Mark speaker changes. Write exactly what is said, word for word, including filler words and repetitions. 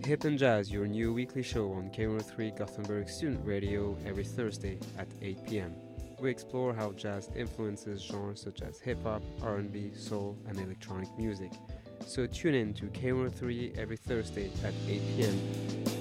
Speaker 1: Hip and Jazz, your new weekly show on K one oh three Gothenburg Student Radio every Thursday at eight p m. We explore how jazz influences genres such as hip hop, R and B, soul, and electronic music. So tune in to K one oh three every Thursday at eight p m